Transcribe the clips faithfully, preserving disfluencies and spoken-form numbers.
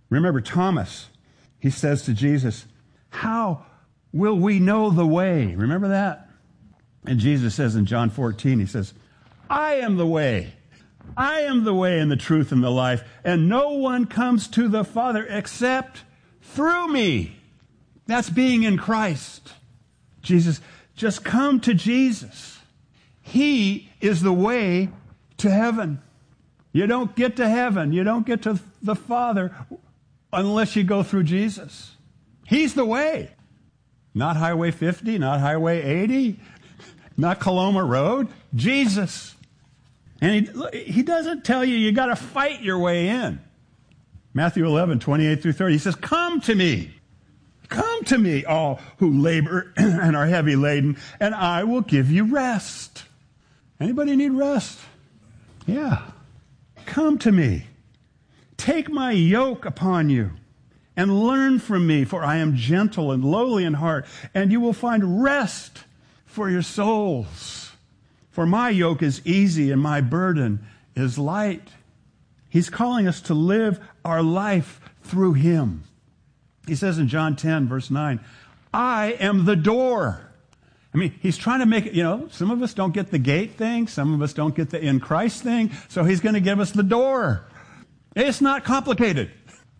Remember Thomas, he says to Jesus, how will we know the way? Remember that? And Jesus says in John fourteen, he says, I am the way. I am the way and the truth and the life, and no one comes to the Father except through me. That's being in Christ. Jesus, just come to Jesus. He is the way to heaven. You don't get to heaven, you don't get to the Father unless you go through Jesus. He's the way. Not Highway fifty, not Highway eighty, not Coloma Road. Jesus. And he, he doesn't tell you you got to fight your way in. Matthew eleven, twenty-eight through thirty, he says, come to me. Come to me, all who labor and are heavy laden, and I will give you rest. Anybody need rest? Yeah. Come to me. Take my yoke upon you and learn from me, for I am gentle and lowly in heart, and you will find rest for your souls. For my yoke is easy and my burden is light. He's calling us to live our life through him. He says in John ten, verse nine, I am the door. I mean, he's trying to make it, you know, some of us don't get the gate thing. Some of us don't get the in Christ thing. So he's going to give us the door. It's not complicated.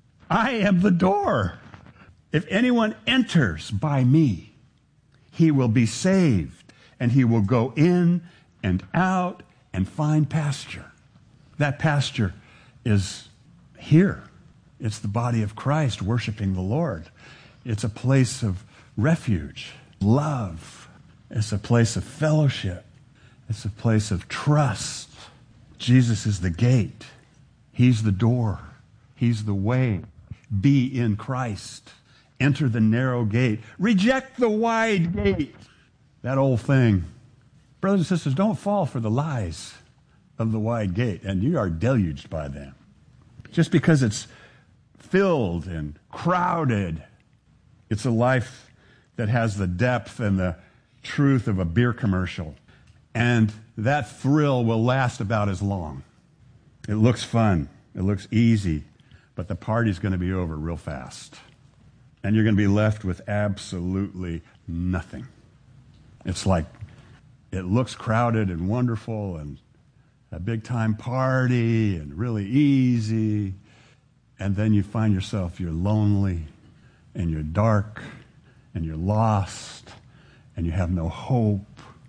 I am the door. If anyone enters by me, he will be saved, and he will go in and out and find pasture. That pasture is here. It's the body of Christ worshiping the Lord. It's a place of refuge, love. It's a place of fellowship. It's a place of trust. Jesus is the gate. He's the door. He's the way. Be in Christ. Enter the narrow gate. Reject the wide gate. That old thing. Brothers and sisters, don't fall for the lies of the wide gate, and you are deluged by them. Just because it's filled and crowded, it's a life that has the depth and the truth of a beer commercial. And that thrill will last about as long. It looks fun. It looks easy. But the party's going to be over real fast. And you're going to be left with absolutely nothing. It's like it looks crowded and wonderful and a big-time party and really easy. And then you find yourself, you're lonely and you're dark and you're lost and you have no hope.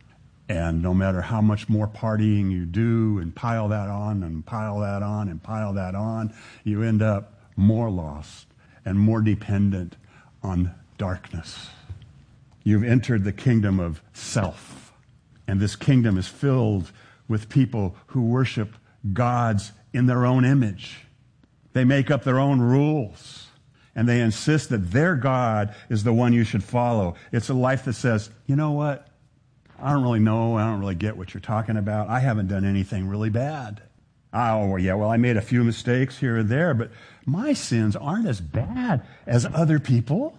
And no matter how much more partying you do and pile that on and pile that on and pile that on, you end up more lost and more dependent on darkness. You've entered the kingdom of self. And this kingdom is filled with people who worship gods in their own image. They make up their own rules. And they insist that their God is the one you should follow. It's a life that says, you know what? I don't really know. I don't really get what you're talking about. I haven't done anything really bad. Oh, yeah, well, I made a few mistakes here and there, but my sins aren't as bad as other people.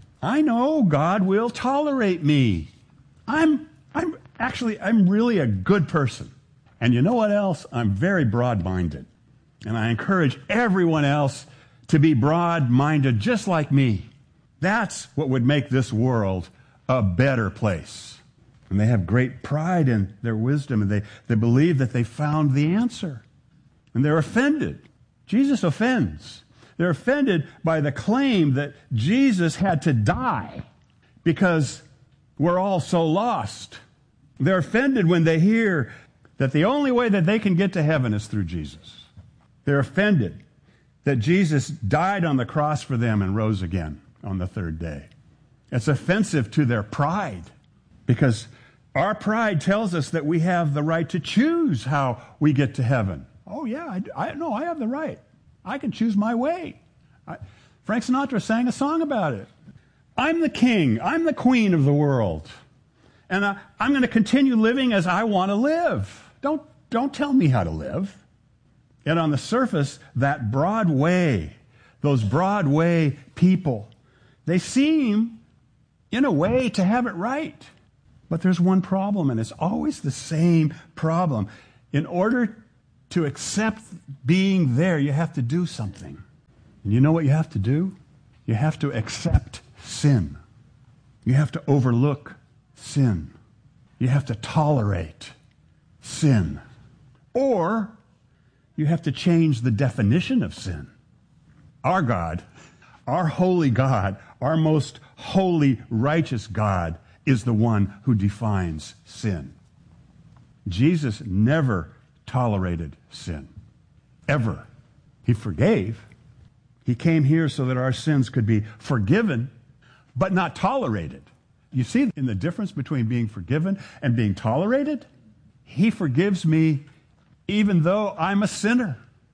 I know God will tolerate me. I'm, I'm actually, I'm really a good person. And you know what else? I'm very broad-minded. And I encourage everyone else to be broad-minded just like me. That's what would make this world a better place. And they have great pride in their wisdom, and they, they believe that they found the answer. And they're offended. Jesus offends. They're offended by the claim that Jesus had to die because we're all so lost. They're offended when they hear that the only way that they can get to heaven is through Jesus. They're offended that Jesus died on the cross for them and rose again on the third day. It's offensive to their pride because our pride tells us that we have the right to choose how we get to heaven. Oh, yeah, I, I no, I have the right. I can choose my way. I, Frank Sinatra sang a song about it. I'm the king. I'm the queen of the world. And I, I'm going to continue living as I want to live. Don't, don't tell me how to live. Yet on the surface, that broad way, those Broadway people, they seem, in a way, to have it right. But there's one problem, and it's always the same problem. In order to accept being there, you have to do something. And you know what you have to do? You have to accept sin. You have to overlook sin. You have to tolerate sin. Or you have to change the definition of sin. Our God, our holy God, our most holy, righteous God is the one who defines sin. Jesus never tolerated sin. Ever. He forgave. He came here so that our sins could be forgiven, but not tolerated. You see in the difference between being forgiven and being tolerated? He forgives me even though I'm a sinner.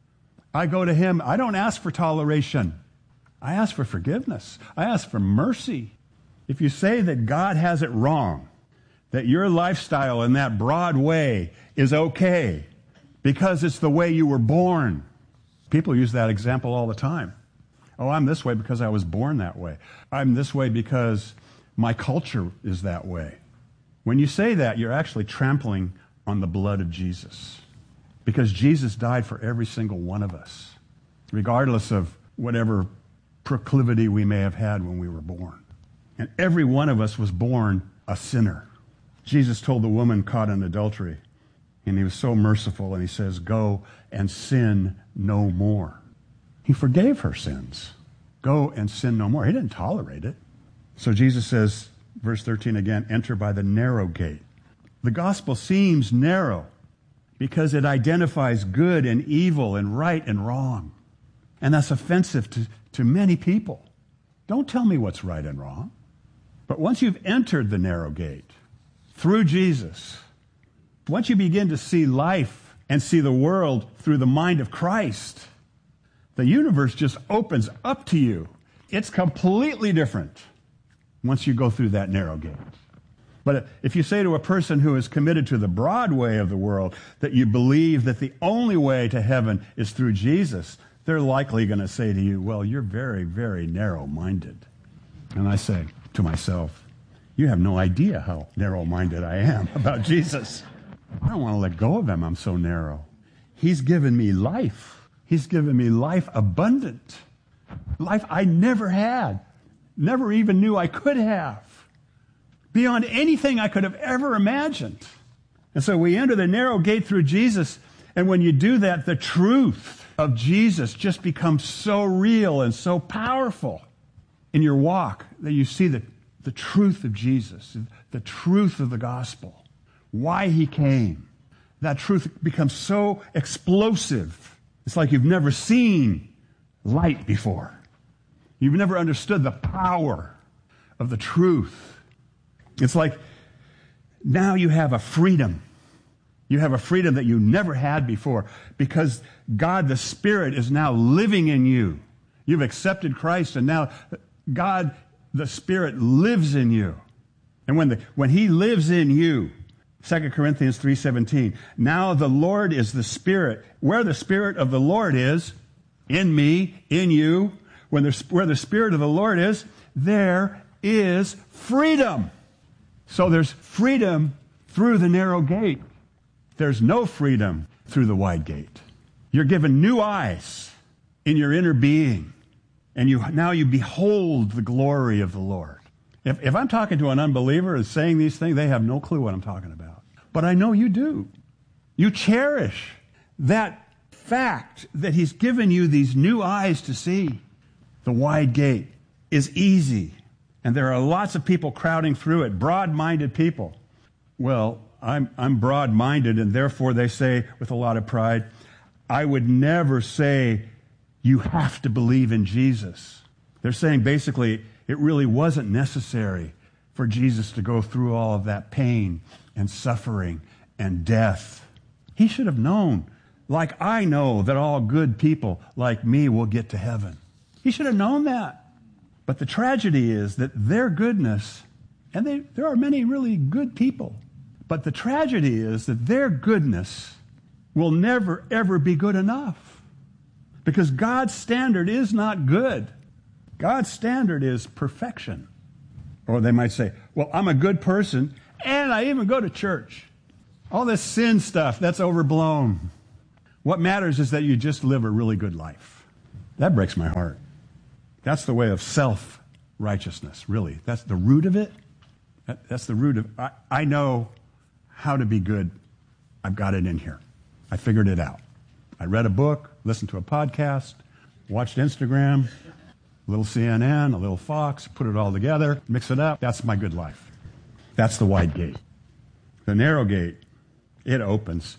I go to him. I don't ask for toleration. I ask for forgiveness. I ask for mercy. If you say that God has it wrong, that your lifestyle in that broad way is okay because it's the way you were born. People use that example all the time. Oh, I'm this way because I was born that way. I'm this way because my culture is that way. When you say that, you're actually trampling on the blood of Jesus. Because Jesus died for every single one of us, regardless of whatever proclivity we may have had when we were born. And every one of us was born a sinner. Jesus told the woman caught in adultery, and he was so merciful, and he says, go and sin no more. He forgave her sins. Go and sin no more. He didn't tolerate it. So Jesus says, verse thirteen again, enter by the narrow gate. The gospel seems narrow because it identifies good and evil and right and wrong. And that's offensive to, to many people. Don't tell me what's right and wrong. But once you've entered the narrow gate through Jesus, once you begin to see life and see the world through the mind of Christ, the universe just opens up to you. It's completely different once you go through that narrow gate. But if you say to a person who is committed to the broad way of the world that you believe that the only way to heaven is through Jesus, they're likely going to say to you, well, you're very, very narrow-minded. And I say to myself, you have no idea how narrow-minded I am about Jesus. I don't want to let go of him. I'm so narrow. He's given me life. He's given me life abundant. Life I never had. Never even knew I could have. Beyond anything I could have ever imagined. And so we enter the narrow gate through Jesus, and when you do that, the truth of Jesus just becomes so real and so powerful in your walk that you see the, the truth of Jesus, the truth of the gospel, why he came. That truth becomes so explosive. It's like you've never seen light before. You've never understood the power of the truth. It's like now you have a freedom. You have a freedom that you never had before because God the Spirit is now living in you. You've accepted Christ, and now God the Spirit lives in you. And when the, when he lives in you, Second Corinthians three seventeen, now the Lord is the Spirit. Where the Spirit of the Lord is, in me, in you, when the, where the Spirit of the Lord is, there is freedom. So there's freedom through the narrow gate. There's no freedom through the wide gate. You're given new eyes in your inner being, and you now you behold the glory of the Lord. If, if I'm talking to an unbeliever and saying these things, they have no clue what I'm talking about. But I know you do. You cherish that fact that he's given you these new eyes to see. The wide gate is easy. And there are lots of people crowding through it, broad-minded people. Well, I'm, I'm broad-minded, and therefore they say with a lot of pride, I would never say you have to believe in Jesus. They're saying basically it really wasn't necessary for Jesus to go through all of that pain and suffering and death. He should have known, like I know, that all good people like me will get to heaven. He should have known that. But the tragedy is that their goodness, and they, there are many really good people, but the tragedy is that their goodness will never, ever be good enough. Because God's standard is not good. God's standard is perfection. Or they might say, well, I'm a good person, and I even go to church. All this sin stuff, that's overblown. What matters is that you just live a really good life. That breaks my heart. That's the way of self-righteousness, really. That's the root of it. That, that's the root of, I, I know how to be good. I've got it in here. I figured it out. I read a book, listened to a podcast, watched Instagram, a little C N N, a little Fox, put it all together, mix it up. That's my good life. That's the wide gate. The narrow gate, it opens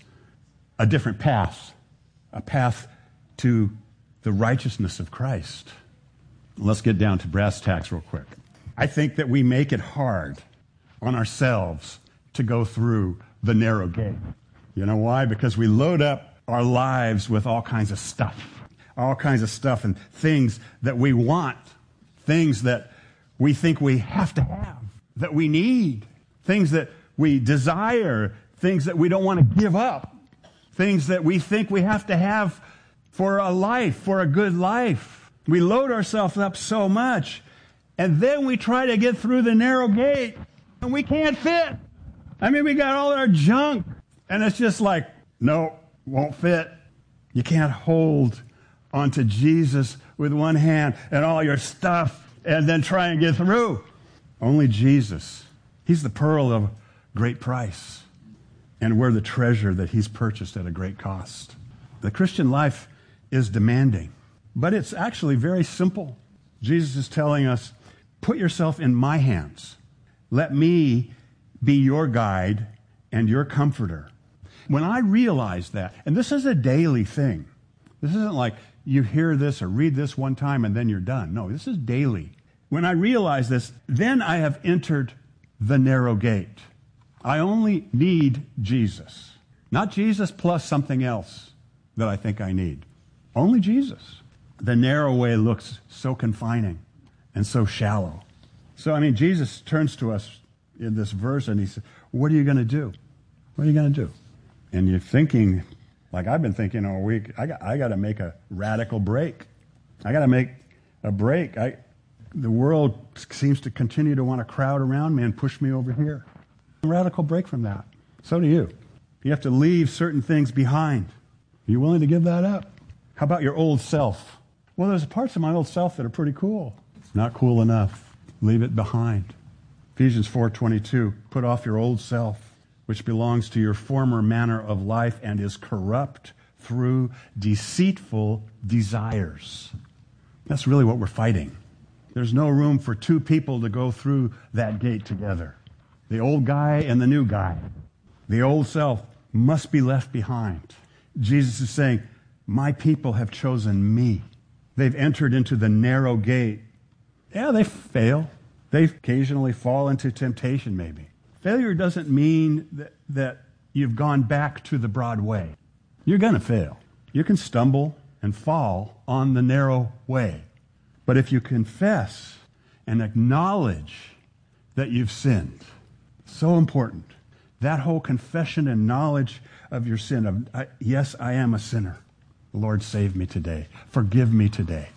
a different path, a path to the righteousness of Christ. Let's get down to brass tacks real quick. I think that we make it hard on ourselves to go through the narrow gate. You know why? Because we load up our lives with all kinds of stuff. All kinds of stuff and things that we want, things that we think we have to have, that we need, things that we desire, things that we don't want to give up, things that we think we have to have for a life, for a good life. We load ourselves up so much, and then we try to get through the narrow gate, and we can't fit. I mean, we got all our junk, and it's just like, no, won't fit. You can't hold onto Jesus with one hand and all your stuff and then try and get through. Only Jesus. He's the pearl of great price. And we're the treasure that he's purchased at a great cost. The Christian life is demanding, but it's actually very simple. Jesus is telling us, put yourself in my hands. Let me be your guide and your comforter. When I realize that, and this is a daily thing. This isn't like you hear this or read this one time and then you're done. No, this is daily. When I realize this, then I have entered the narrow gate. I only need Jesus. Not Jesus plus something else that I think I need. Only Jesus. The narrow way looks so confining and so shallow. So, I mean, Jesus turns to us in this verse and he says, what are you going to do? What are you going to do? And you're thinking, like I've been thinking all week, I got, I got to make a radical break. I got to make a break. I, the world seems to continue to want to crowd around me and push me over here. A radical break from that. So do you. You have to leave certain things behind. Are you willing to give that up? How about your old self? Well, there's parts of my old self that are pretty cool. Not cool enough. Leave it behind. Ephesians four twenty-two, put off your old self, which belongs to your former manner of life and is corrupt through deceitful desires. That's really what we're fighting. There's no room for two people to go through that gate together. The old guy and the new guy. The old self must be left behind. Jesus is saying, my people have chosen me. They've entered into the narrow gate. Yeah, they fail. They occasionally fall into temptation maybe. Failure doesn't mean that, that you've gone back to the broad way. You're going to fail. You can stumble and fall on the narrow way. But if you confess and acknowledge that you've sinned, so important, that whole confession and knowledge of your sin, of I, yes, I am a sinner. Lord, save me today. Forgive me today.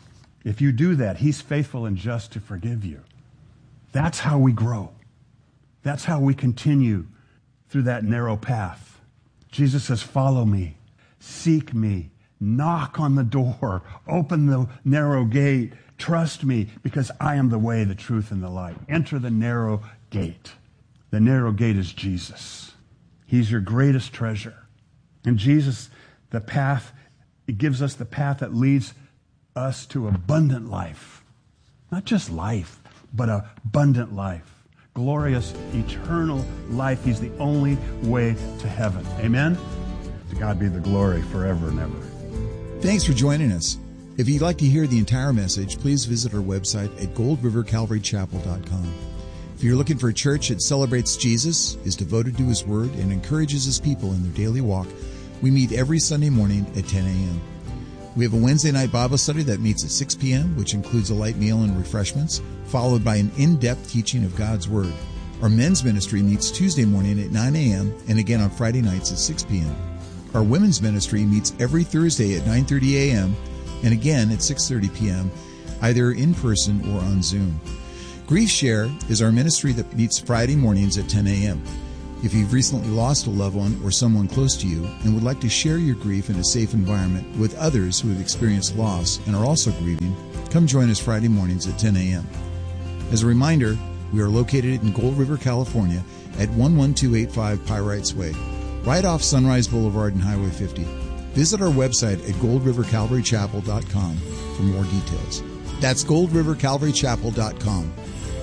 If you do that, he's faithful and just to forgive you. That's how we grow. That's how we continue through that narrow path. Jesus says, follow me, seek me, knock on the door, open the narrow gate, trust me, because I am the way, the truth, and the light. Enter the narrow gate. The narrow gate is Jesus. He's your greatest treasure. And Jesus, the path, it gives us the path that leads us to abundant life. Not just life, but abundant life. Glorious, eternal life. He's the only way to heaven. Amen? To God be the glory forever and ever. Thanks for joining us. If you'd like to hear the entire message, please visit our website at gold river calvary chapel dot com. If you're looking for a church that celebrates Jesus, is devoted to His Word, and encourages His people in their daily walk, we meet every Sunday morning at ten a.m. We have a Wednesday night Bible study that meets at six p.m., which includes a light meal and refreshments, followed by an in-depth teaching of God's Word. Our men's ministry meets Tuesday morning at nine a.m. and again on Friday nights at six p.m. Our women's ministry meets every Thursday at nine thirty a.m. and again at six thirty p.m., either in person or on Zoom. Grief Share is our ministry that meets Friday mornings at ten a.m. If you've recently lost a loved one or someone close to you and would like to share your grief in a safe environment with others who have experienced loss and are also grieving, Come join us Friday mornings at ten a.m. As a reminder, we are located in Gold River, California at one one two eight five Pyrites Way, right off Sunrise Boulevard and Highway fifty. Visit our website at gold river calvary chapel dot com for more details. That's gold river calvary chapel dot com.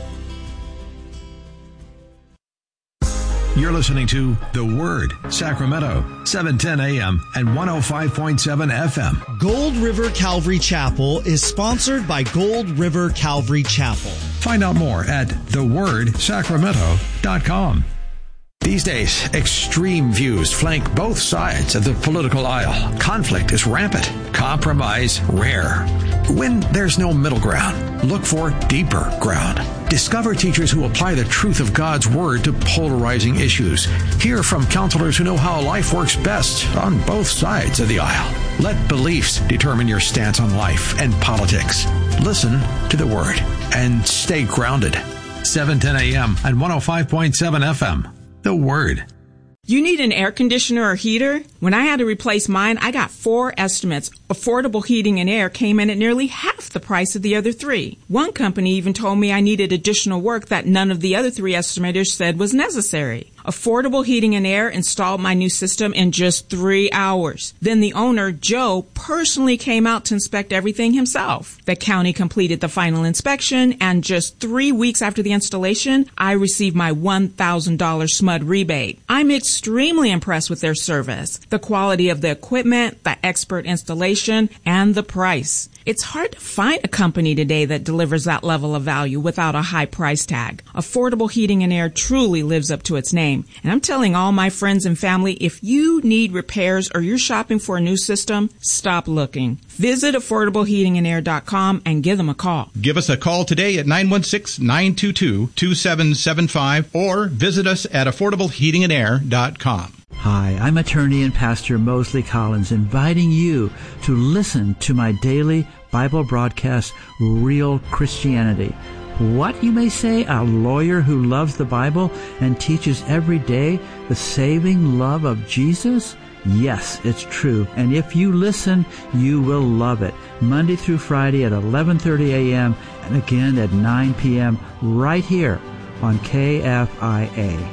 You're listening to The Word, Sacramento, seven ten a.m. and one oh five point seven F M. Gold River Calvary Chapel is sponsored by Gold River Calvary Chapel. Find out more at the word sacramento dot com. These days, extreme views flank both sides of the political aisle. Conflict is rampant, compromise rare. When there's no middle ground, look for deeper ground. Discover teachers who apply the truth of God's Word to polarizing issues. Hear from counselors who know how life works best on both sides of the aisle. Let beliefs determine your stance on life and politics. Listen to the Word and stay grounded. seven ten a.m. and one oh five point seven F M. The Word. You need an air conditioner or heater? When I had to replace mine, I got four estimates. Affordable Heating and Air came in at nearly half the price of the other three. One company even told me I needed additional work that none of the other three estimators said was necessary. Affordable Heating and Air installed my new system in just three hours. Then the owner, Joe, personally came out to inspect everything himself. The county completed the final inspection, and just three weeks after the installation, I received my one thousand dollars S M U D rebate. I'm extremely impressed with their service, the quality of the equipment, the expert installation, and the price. It's hard to find a company today that delivers that level of value without a high price tag. Affordable Heating and Air truly lives up to its name. And I'm telling all my friends and family, if you need repairs or you're shopping for a new system, stop looking. Visit affordable heating and air dot com and give them a call. Give us a call today at nine one six, nine two two, two seven seven five or visit us at affordable heating and air dot com. Hi, I'm attorney and pastor Mosley Collins, inviting you to listen to my daily Bible broadcast, Real Christianity. What, you may say, a lawyer who loves the Bible and teaches every day the saving love of Jesus? Yes, it's true. And if you listen, you will love it. Monday through Friday at eleven thirty a.m. and again at nine p.m. right here on K F I A.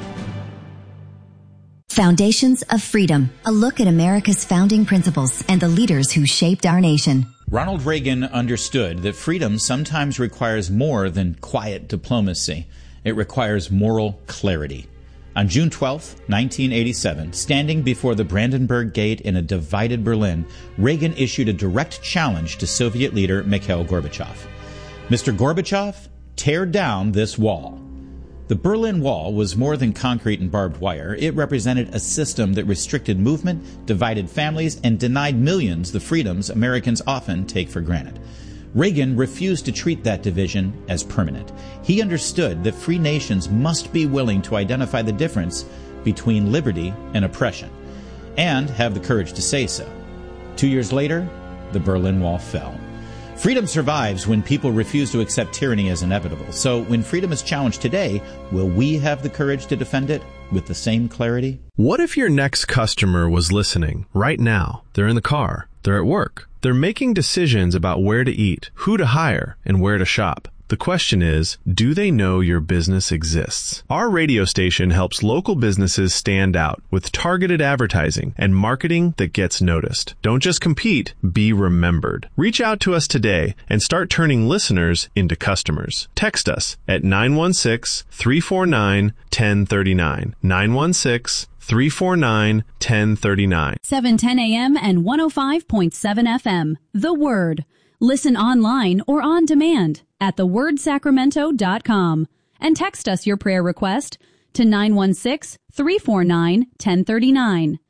Foundations of Freedom, a look at America's founding principles and the leaders who shaped our nation. Ronald Reagan understood that freedom sometimes requires more than quiet diplomacy. It requires moral clarity. On June twelfth, nineteen eighty-seven, standing before the Brandenburg Gate in a divided Berlin, Reagan issued a direct challenge to Soviet leader Mikhail Gorbachev. Mister Gorbachev, tear down this wall. The Berlin Wall was more than concrete and barbed wire. It represented a system that restricted movement, divided families, and denied millions the freedoms Americans often take for granted. Reagan refused to treat that division as permanent. He understood that free nations must be willing to identify the difference between liberty and oppression, and have the courage to say so. Two years later, the Berlin Wall fell. Freedom survives when people refuse to accept tyranny as inevitable. So when freedom is challenged today, will we have the courage to defend it with the same clarity? What if your next customer was listening right now? They're in the car. They're at work. They're making decisions about where to eat, who to hire, and where to shop. The question is, do they know your business exists? Our radio station helps local businesses stand out with targeted advertising and marketing that gets noticed. Don't just compete, be remembered. Reach out to us today and start turning listeners into customers. Text us at nine one six, three four nine, one zero three nine. nine one six, three four nine, one zero three nine. seven ten a.m. and one oh five point seven F M. The Word. Listen online or on demand at the word sacramento dot com and text us your prayer request to nine one six, three four nine, one zero three nine.